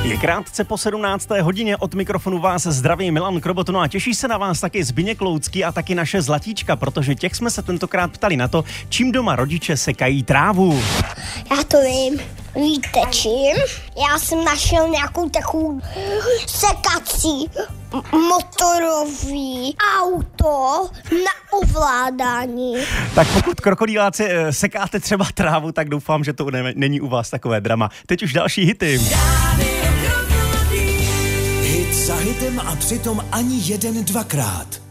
Je krátce po 17. hodině, od mikrofonu vás zdraví Milan Krobot, no a těší se na vás taky Zbyněk Loucký a taky naše Zlatíčka, protože těch jsme se tentokrát ptali na to, čím doma rodiče sekají trávu. Já to vím. Víte čím? Já jsem našel nějakou takovou sekací motorový auto na ovládání. Tak pokud krokodýláci sekáte třeba trávu, tak doufám, že to není u vás takové drama. Teď už další hity. Hit za hitem a přitom ani jeden dvakrát.